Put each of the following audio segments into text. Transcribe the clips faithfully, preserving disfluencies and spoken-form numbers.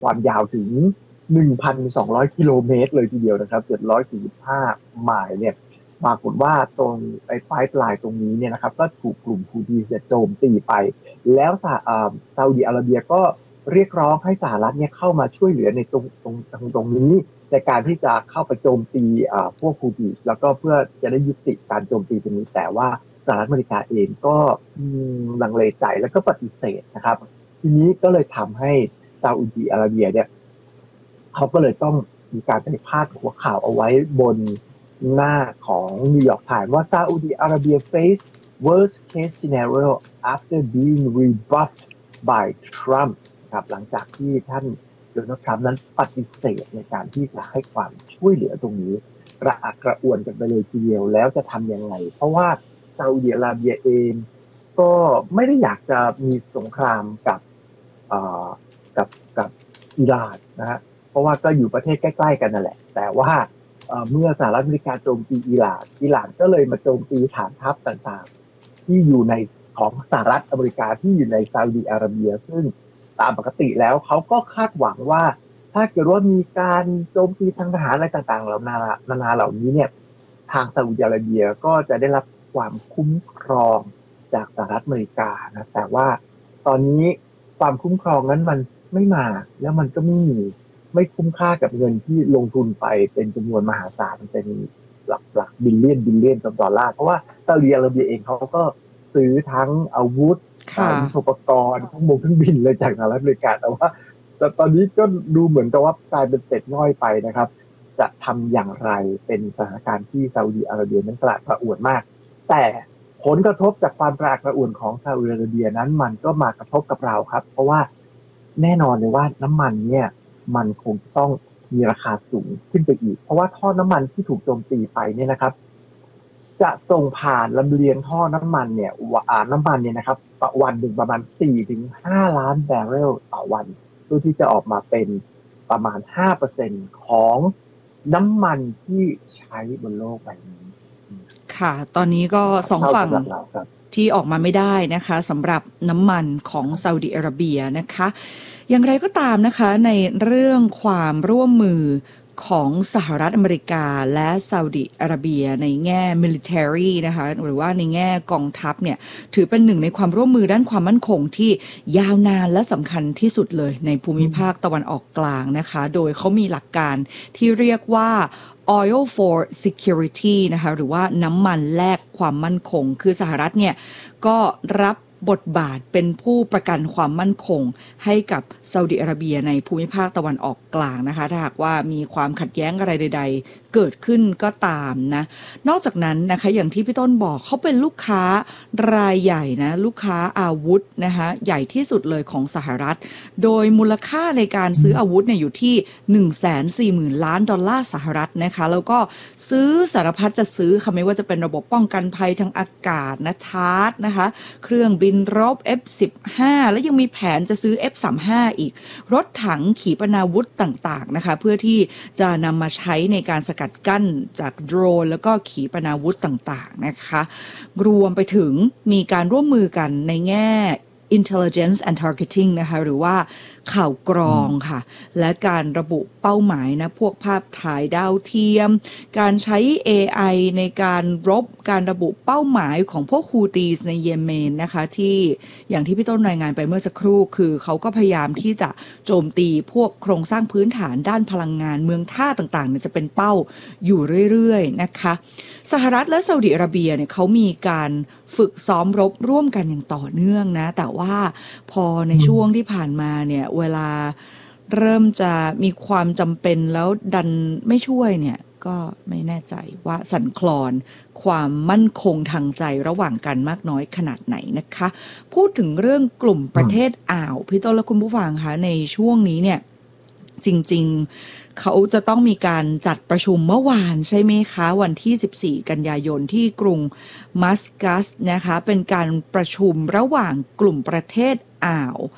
ความยาวถึง หนึ่งพันสองร้อย กิโลเมตรเลยทีเดียวนะครับเจ็ดร้อยสี่สิบห้าไมล์เนี่ยปรากฏว่าตรงไอ้ไฟปลายตรงนี้เนี่ยนะครับก็ถูกกลุ่มฮูธีโจมตีไปแล้วซาซาอุดิอาระเบียก็เรียกร้องให้สหรัฐเนี่ยเข้ามาช่วยเหลือในตรงตรงตรงตรงนี้ในการที่จะเข้าไปโจมตีพวกฮูธีแล้วก็เพื่อจะได้ยุติการโจมตีตรงนี้แต่ว่าสหรัฐอเมริกาเองก็ลังเลใจแล้วก็ปฏิเสธนะครับทีนี้ก็เลยทำให้ซาอุดิอาระเบียเนี่ยเขาก็เลยต้องมีการไปพาดหัวข่าวเอาไว้บนหน้าของนิวยอร์กไทม์ว่าซาอุดิอาระเบีย face worst case scenario after being rebuffed by Trump ครับหลังจากที่ท่านโดนัลด์ทรัมป์นั้นปฏิเสธในการที่จะให้ความช่วยเหลือตรงนี้กระอักกระอ่วนกันไปเลยทีเดียวแล้วจะทำยังไงเพราะว่าซาอุดิอาระเบียเองก็ไม่ได้อยากจะมีสงครามกับกับกับอิหร่านนะฮะเพราะว่าก็อยู่ประเทศใกล้ๆกันนั่นแหละแต่ว่าเมื่อสหรัฐอเมริกาโจมตีอิหร่านอิหร่านก็เลยมาโจมตีฐานทัพต่างๆที่อยู่ในของสหรัฐอเมริกาที่อยู่ในซาอุดิอาระเบียซึ่งตามปกติแล้วเขาก็คาดหวังว่าถ้าเกิดว่ามีการโจมตีทางทหารอะไรต่างๆเหล่านานานาเหล่านี้เนี่ยทางซาอุดิอาระเบียก็จะได้รับความคุ้มครองจากสหรัฐอเมริกานะแต่ว่าตอนนี้ความคุ้มครองนั้นมันไม่มาแล้วมันก็ไม่มีไม่คุ้มค่ากับเงินที่ลงทุนไปเป็นจำนวนมหาศาลเป็นหลักหลักบิลเลียนบิลเลียนดอลลาร์เพราะว่าซาอุดิอาระเบียเองเขาก็ซื้อทั้งอาวุธยุทโธปกรณ์ทั้งบงทั้งบินเลยจากสหรัฐอเมริกาแต่ว่าแต่ตอนนี้ก็ดูเหมือนกับว่ากลายเป็นเป็ดง่อยไปนะครับจะทำอย่างไรเป็นสถานการณ์ที่ซาอุดิอาระเบียนั้นกระอักกระอ่วนมากแต่ผลกระทบจากความกระอักกระอ่วนของซาอุดิอาระเบียนั้นมันก็มากระทบกับเราครับเพราะว่าแน่นอนเลยว่าน้ำมันเนี่ยมันคงต้องมีราคาสูงขึ้นไปอีกเพราะว่าท่อน้ำมันที่ถูกโจมตีไปเนี่ยนะครับจะส่งผ่านลำเลียงท่อน้ำมันเนี่ยว่าน้ำมันเนี่ยนะครับต่อวันหนึ่งประมาณ สี่ถึงห้า ล้านแบเรลต่อวันเพื่อที่จะออกมาเป็นประมาณ ห้าเปอร์เซ็นต์ ของน้ำมันที่ใช้บนโลกใบนี้ค่ะตอนนี้ก็สองฝั่งที่ออกมาไม่ได้นะคะสำหรับน้ำมันของซาอุดิอาระเบียนะคะอย่างไรก็ตามนะคะในเรื่องความร่วมมือของสหรัฐอเมริกาและซาอุดิอาระเบียในแง่ military นะคะหรือว่าในแง่กองทัพเนี่ยถือเป็นหนึ่งในความร่วมมือด้านความมั่นคงที่ยาวนานและสำคัญที่สุดเลยในภูมิภาคตะวันออกกลางนะคะโดยเขามีหลักการที่เรียกว่า oil for security นะคะหรือว่าน้ำมันแลกความมั่นคงคือสหรัฐเนี่ยก็รับบทบาทเป็นผู้ประกันความมั่นคงให้กับซาอุดิอาระเบียในภูมิภาคตะวันออกกลางนะคะถ้าหากว่ามีความขัดแย้งอะไรใดๆเกิดขึ้นก็ตามนะนอกจากนั้นนะคะอย่างที่พี่ต้นบอกเขาเป็นลูกค้ารายใหญ่นะลูกค้าอาวุธนะคะใหญ่ที่สุดเลยของสหรัฐโดยมูลค่าในการซื้ออาวุธเนี่ยอยู่ที่ หนึ่งแสนสี่หมื่น ล้านดอลลาร์สหรัฐนะคะแล้วก็ซื้อสารพัดจะซื้อค่ะไม่ว่าจะเป็นระบบป้องกันภัยทางอากาศนะชาร์จนะคะเครื่องบินรบ เอฟ สิบห้า และยังมีแผนจะซื้อ เอฟ สามสิบห้า อีกรถถังขีปนาวุธต่างๆนะคะเพื่อที่จะนำมาใช้ในการสกัดกั้นจากโดรนแล้วก็ขีปนาวุธต่างๆนะคะรวมไปถึงมีการร่วมมือกันในแง่ intelligence and targeting นะคะหรือว่าข่าวกรองค่ะและการระบุเป้าหมายนะพวกภาพถ่ายดาวเทียมการใช้ เอ ไอ ในการรบการระบุเป้าหมายของพวกฮูตีสในเยเมนนะคะที่อย่างที่พี่ต้นรายงานไปเมื่อสักครู่คือเขาก็พยายามที่จะโจมตีพวกโครงสร้างพื้นฐานด้านพลังงานเมืองท่าต่างๆเนี่ยจะเป็นเป้าอยู่เรื่อยๆนะคะสหรัฐและซาอุดิอาระเบียเนี่ยเขามีการฝึกซ้อมรบร่วมกันอย่างต่อเนื่องนะแต่ว่าพอในช่วงที่ผ่านมาเนี่ยเวลาเริ่มจะมีความจำเป็นแล้วดันไม่ช่วยเนี่ยก็ไม่แน่ใจว่าสั่นคลอนความมั่นคงทางใจระหว่างกันมากน้อยขนาดไหนนะคะพูดถึงเรื่องกลุ่มประเทศอ่าวพี่ต้นและคุณผู้ฟังคะในช่วงนี้เนี่ยจริงๆเขาจะต้องมีการจัดประชุมเมื่อวานใช่ไหมคะวันที่สิบสี่กันยายนที่กรุงมัสกัสนะคะเป็นการประชุมระหว่างกลุ่มประเทศอ่าว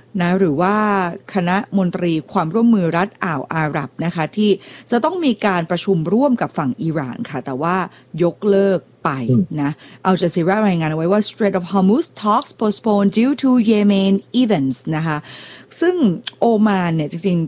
นะหรือว่าคณะมนตรีความร่วมมือรัฐอ่าวอาหรับนะคะที่จะต้องมีการประชุมร่วมกับฝั่งอิหร่านค่ะแต่ว่ายกเลิกไปนะอัลจาซีรารายงานเอาไว้ว่า Strait of Hormuz talks postponed due to Yemen events นะคะซึ่งโอมานเนี่ยจริง